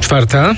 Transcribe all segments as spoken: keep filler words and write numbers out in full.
Czwarta.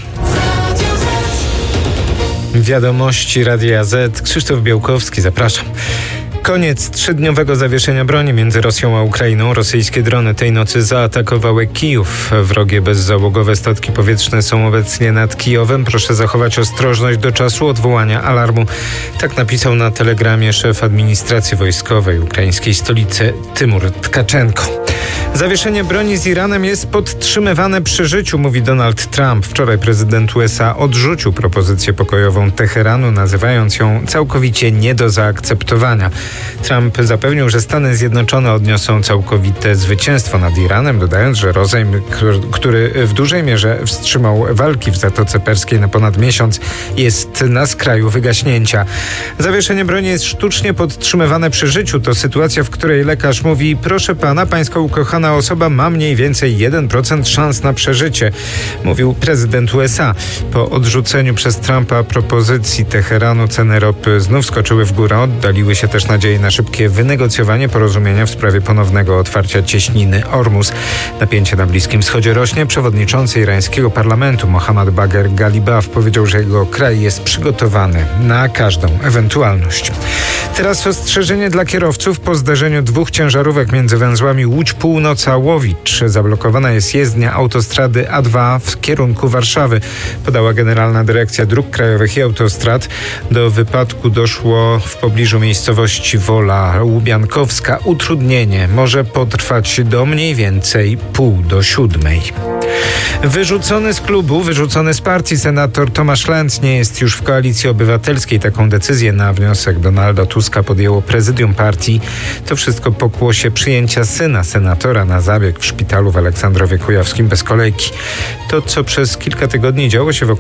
Wiadomości Radia Z. Krzysztof Białkowski, zapraszam. Koniec trzydniowego zawieszenia broni między Rosją a Ukrainą. Rosyjskie drony tej nocy zaatakowały Kijów. Wrogie bezzałogowe statki powietrzne są obecnie nad Kijowem. Proszę zachować ostrożność do czasu odwołania alarmu. Tak napisał na telegramie szef administracji wojskowej ukraińskiej stolicy Tymur Tkaczenko. Zawieszenie broni z Iranem jest podtrzymywane przy życiu, mówi Donald Trump. Wczoraj prezydent U S A odrzucił propozycję pokojową Teheranu, nazywając ją całkowicie nie do zaakceptowania. Trump zapewnił, że Stany Zjednoczone odniosą całkowite zwycięstwo nad Iranem, dodając, że rozejm, który w dużej mierze wstrzymał walki w Zatoce Perskiej na ponad miesiąc, jest na skraju wygaśnięcia. Zawieszenie broni jest sztucznie podtrzymywane przy życiu. To sytuacja, w której lekarz mówi: proszę pana, pańska ukochana osoba ma mniej więcej jeden procent szans na przeżycie, mówił prezydent U S A. Po odrzuceniu przez Trumpa propozycji Teheranu ceny ropy znów skoczyły w górę. Oddaliły się też nadzieje na szybkie wynegocjowanie porozumienia w sprawie ponownego otwarcia cieśniny Ormus. Napięcie na Bliskim Wschodzie rośnie. Przewodniczący irańskiego parlamentu Mohammad Bagher Ghalibaf powiedział, że jego kraj jest przygotowany na każdą ewentualność. Teraz ostrzeżenie dla kierowców. Po zdarzeniu dwóch ciężarówek między węzłami Łódź Północ-Łowicz zablokowana jest jezdnia autostrady A dwa w kierunku Warszawy, podała Generalna Dyrekcja Dróg Krajowych i Autostrad. Do wypadku doszło w pobliżu miejscowości Wola Łubiankowska. Utrudnienie może potrwać do mniej więcej pół do siódmej. Wyrzucony z klubu, wyrzucony z partii senator Tomasz Lenz nie jest już w Koalicji Obywatelskiej. Taką decyzję na wniosek Donalda Tuska podjęło prezydium partii. To wszystko pokłosie przyjęcia syna senatora na zabieg w szpitalu w Aleksandrowie Kujawskim bez kolejki. To, co przez kilka tygodni działo się wokół